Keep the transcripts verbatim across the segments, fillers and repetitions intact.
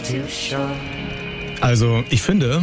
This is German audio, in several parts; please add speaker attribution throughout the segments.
Speaker 1: Also, ich finde,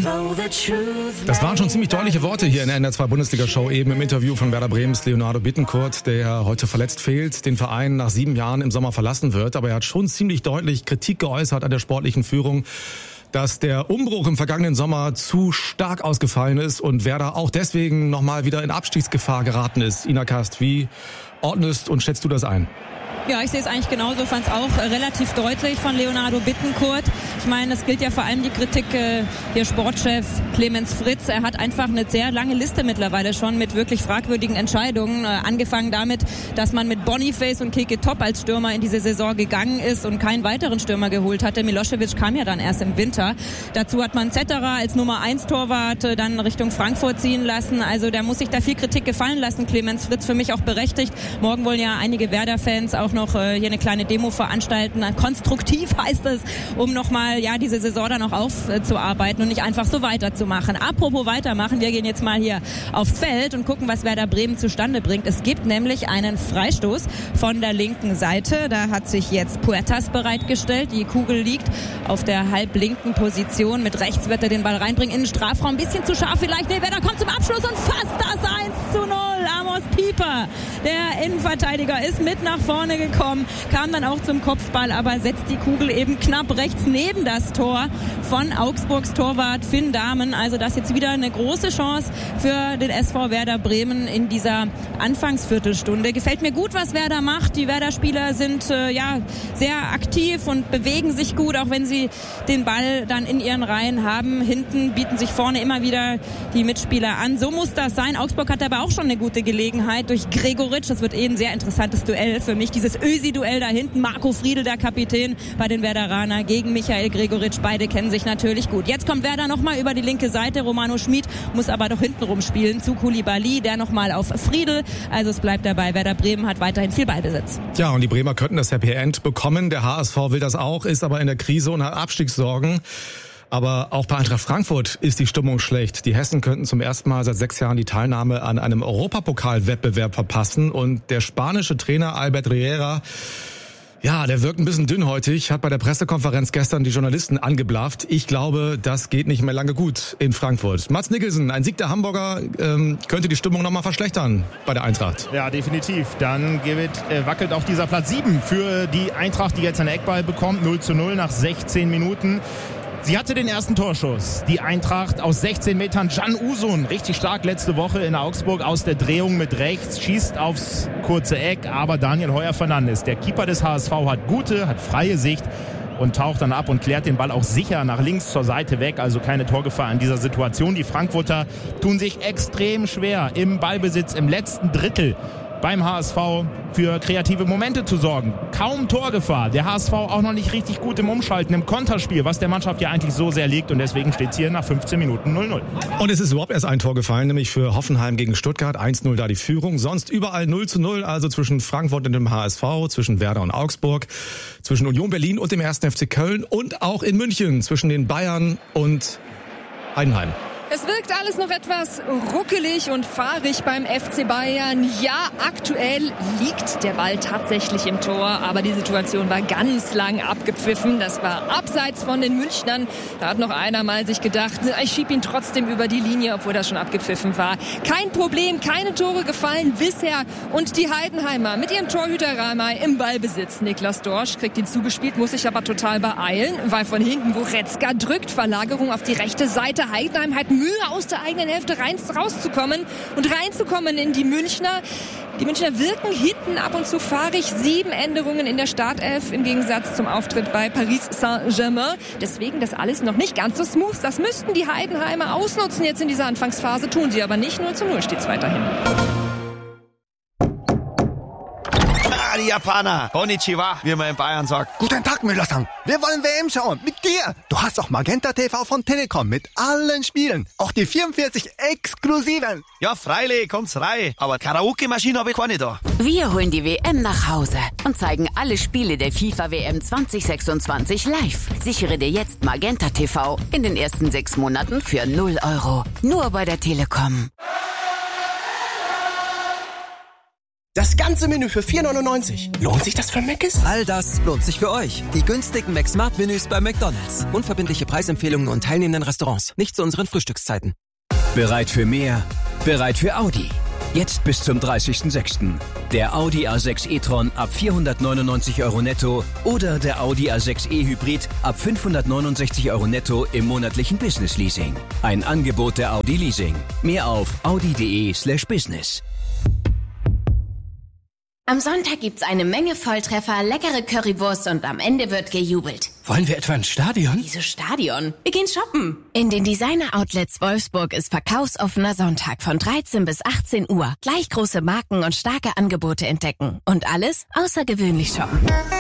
Speaker 1: das waren schon ziemlich deutliche Worte hier in der N R zwei Bundesliga-Show, eben im Interview von Werder Bremens Leonardo Bittencourt, der heute verletzt fehlt, den Verein nach sieben Jahren im Sommer verlassen wird. Aber er hat schon ziemlich deutlich Kritik geäußert an der sportlichen Führung, dass der Umbruch im vergangenen Sommer zu stark ausgefallen ist und Werder auch deswegen nochmal wieder in Abstiegsgefahr geraten ist. Ina Kast, wie ordnest und schätzt du das ein?
Speaker 2: Ja, ich sehe es eigentlich genauso, fand es auch äh, relativ deutlich von Leonardo Bittencourt. Ich meine, es gilt ja vor allem die Kritik, äh, der Sportchef Clemens Fritz, er hat einfach eine sehr lange Liste mittlerweile schon mit wirklich fragwürdigen Entscheidungen. Äh, angefangen damit, dass man mit Boniface und Keke Top als Stürmer in diese Saison gegangen ist und keinen weiteren Stürmer geholt hatte. Milosevic kam ja dann erst im Winter. Dazu hat man Zetterer als Nummer eins Torwart äh, dann Richtung Frankfurt ziehen lassen. Also der muss sich da viel Kritik gefallen lassen, Clemens Fritz, für mich auch berechtigt. Morgen wollen ja einige Werder-Fans auch noch äh, hier eine kleine Demo veranstalten. Konstruktiv heißt es, um nochmal ja, diese Saison dann noch aufzuarbeiten und nicht einfach so weiterzumachen. Apropos weitermachen, wir gehen jetzt mal hier aufs Feld und gucken, was Werder Bremen zustande bringt. Es gibt nämlich einen Freistoß von der linken Seite. Da hat sich jetzt Puertas bereitgestellt. Die Kugel liegt auf der halblinken Position. Mit rechts wird er den Ball reinbringen in den Strafraum. Ein bisschen zu scharf vielleicht. Nee, Werder kommt zum Abschluss und fasst das eins zu null. Amos Pieper, der Innenverteidiger, ist mit nach vorne gekommen, kam dann auch zum Kopfball, aber setzt die Kugel eben knapp rechts neben das Tor von Augsburgs Torwart Finn Dahmen. Also das jetzt wieder eine große Chance für den S V Werder Bremen in dieser Anfangsviertelstunde. Gefällt mir gut, was Werder macht. Die Werder-Spieler sind äh, ja sehr aktiv und bewegen sich gut, auch wenn sie den Ball dann in ihren Reihen haben. Hinten bieten sich vorne immer wieder die Mitspieler an. So muss das sein. Augsburg hat aber auch schon eine gute Gelegenheit durch Gregoritsch. Das wird eh ein sehr interessantes Duell für mich. Dieses Ösi-Duell da hinten. Marco Friedl, der Kapitän bei den Werderaner, gegen Michael Gregoritsch. Beide kennen sich natürlich gut. Jetzt kommt Werder nochmal über die linke Seite. Romano Schmid muss aber doch hinten rumspielen zu Koulibaly, der nochmal auf Friedl. Also es bleibt dabei. Werder Bremen hat weiterhin viel Ballbesitz.
Speaker 1: Ja, und die Bremer könnten das Happy End bekommen. Der H S V will das auch, ist aber in der Krise und hat Abstiegssorgen. Aber auch bei Eintracht Frankfurt ist die Stimmung schlecht. Die Hessen könnten zum ersten Mal seit sechs Jahren die Teilnahme an einem Europapokal-Wettbewerb verpassen. Und der spanische Trainer Albert Riera, ja, der wirkt ein bisschen dünnhäutig, hat bei der Pressekonferenz gestern die Journalisten angeblafft. Ich glaube, das geht nicht mehr lange gut in Frankfurt. Mats Nicholson, ein Sieg der Hamburger ähm, könnte die Stimmung nochmal verschlechtern bei der Eintracht.
Speaker 3: Ja, definitiv. Dann geht, äh, wackelt auch dieser Platz sieben für die Eintracht, die jetzt einen Eckball bekommt. null zu null nach sechzehn Minuten. Sie hatte den ersten Torschuss. Die Eintracht aus sechzehn Metern. Can Uzun, richtig stark letzte Woche in Augsburg aus der Drehung mit rechts, schießt aufs kurze Eck. Aber Daniel Heuer-Fernandes, der Keeper des H S V, hat gute, hat freie Sicht und taucht dann ab und klärt den Ball auch sicher nach links zur Seite weg. Also keine Torgefahr in dieser Situation. Die Frankfurter tun sich extrem schwer im Ballbesitz im letzten Drittel beim H S V für kreative Momente zu sorgen. Kaum Torgefahr. Der H S V auch noch nicht richtig gut im Umschalten, im Konterspiel, was der Mannschaft ja eigentlich so sehr liegt. Und deswegen steht es hier nach fünfzehn Minuten null null.
Speaker 1: Und es ist überhaupt erst ein Tor gefallen, nämlich für Hoffenheim gegen Stuttgart. eins null da die Führung. Sonst überall null zu null, also zwischen Frankfurt und dem H S V, zwischen Werder und Augsburg, zwischen Union Berlin und dem ersten F C Köln und auch in München zwischen den Bayern und Heidenheim.
Speaker 4: Es wirkt alles noch etwas ruckelig und fahrig beim F C Bayern. Ja, aktuell liegt der Ball tatsächlich im Tor, aber die Situation war ganz lang abgepfiffen. Das war abseits von den Münchnern. Da hat noch einer mal sich gedacht, ich schieb ihn trotzdem über die Linie, obwohl das schon abgepfiffen war. Kein Problem, keine Tore gefallen bisher. Und die Heidenheimer mit ihrem Torhüter Ramay im Ballbesitz. Niklas Dorsch kriegt ihn zugespielt, muss sich aber total beeilen, weil von hinten Goretzka drückt. Verlagerung auf die rechte Seite. Heidenheim hat Mühe, aus der eigenen Hälfte rein, rauszukommen und reinzukommen in die Münchner. Die Münchner wirken hinten ab und zu fahrig. Sieben Änderungen in der Startelf im Gegensatz zum Auftritt bei Paris Saint-Germain. Deswegen das alles noch nicht ganz so smooth. Das müssten die Heidenheimer ausnutzen jetzt in dieser Anfangsphase. Tun sie aber nicht. null zu null steht es weiterhin.
Speaker 5: Die Japaner. Konnichiwa, wie man in Bayern sagt.
Speaker 6: Guten Tag, Müller-san. Wir wollen W M schauen. Mit dir. Du hast auch Magenta T V von Telekom mit allen Spielen. Auch die vierundvierzig exklusiven.
Speaker 5: Ja, freilich, kommt's rein. Aber Karaoke-Maschine habe ich keine da.
Speaker 7: Wir holen die W M nach Hause und zeigen alle Spiele der FIFA W M zwanzig sechsundzwanzig live. Sichere dir jetzt Magenta T V in den ersten sechs Monaten für null Euro. Nur bei der Telekom.
Speaker 8: Das ganze Menü für vier neunundneunzig. Lohnt sich das für Mc's?
Speaker 9: All das lohnt sich für euch. Die günstigen McSmart-Menüs bei McDonald's. Unverbindliche Preisempfehlungen und teilnehmenden Restaurants. Nicht zu unseren Frühstückszeiten.
Speaker 10: Bereit für mehr? Bereit für Audi. Jetzt bis zum dreißigsten sechsten Der Audi A sechs e-tron ab vierhundertneunundneunzig Euro netto oder der Audi A sechs e Hybrid ab fünfhundertneunundsechzig Euro netto im monatlichen Business Leasing. Ein Angebot der Audi Leasing. Mehr auf audi.de slash business.
Speaker 11: Am Sonntag gibt's eine Menge Volltreffer, leckere Currywurst und am Ende wird gejubelt.
Speaker 8: Wollen wir etwa ins Stadion?
Speaker 11: Wieso Stadion? Wir gehen shoppen. In den Designer-Outlets Wolfsburg ist verkaufsoffener Sonntag von dreizehn bis achtzehn Uhr. Gleich große Marken und starke Angebote entdecken. Und alles außergewöhnlich shoppen.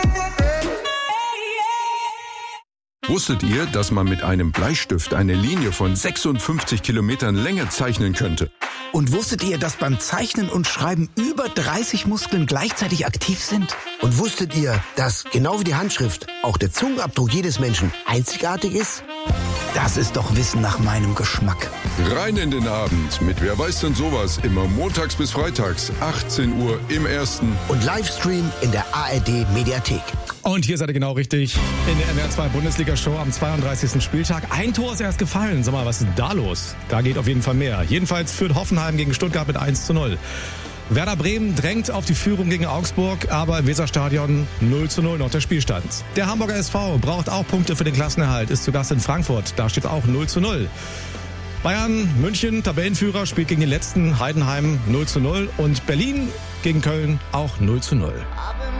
Speaker 12: Wusstet ihr, dass man mit einem Bleistift eine Linie von sechsundfünfzig Kilometern Länge zeichnen könnte?
Speaker 13: Und wusstet ihr, dass beim Zeichnen und Schreiben über dreißig Muskeln gleichzeitig aktiv sind?
Speaker 14: Und wusstet ihr, dass genau wie die Handschrift auch der Zungenabdruck jedes Menschen einzigartig ist?
Speaker 13: Das ist doch Wissen nach meinem Geschmack.
Speaker 12: Rein in den Abend mit Wer weiß denn sowas, immer montags bis freitags, achtzehn Uhr im Ersten.
Speaker 14: Und Livestream in der A R D Mediathek.
Speaker 1: Und hier seid ihr genau richtig in der M R zwei Bundesliga-Show am zweiunddreißigsten Spieltag. Ein Tor ist erst gefallen. Sag mal, was ist denn da los? Da geht auf jeden Fall mehr. Jedenfalls führt Hoffenheim gegen Stuttgart mit eins zu null. Werder Bremen drängt auf die Führung gegen Augsburg, aber im Weserstadion null zu null noch der Spielstand. Der Hamburger S V braucht auch Punkte für den Klassenerhalt, ist zu Gast in Frankfurt. Da steht auch null zu null. Bayern München, Tabellenführer, spielt gegen den letzten Heidenheim null zu null. Und Berlin gegen Köln auch null zu null.